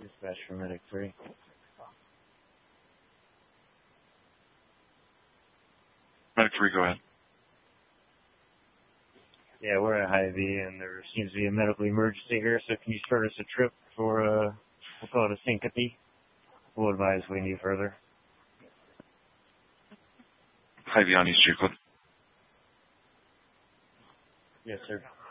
Dispatch for Medic 3. Medic 3, go ahead. Yeah, we're at Hy-Vee, and there seems to be a medical emergency here, so can you start us a trip for, we'll call it a syncope? We'll advise we need further. Hy-Vee on East Euclid. Yes, sir.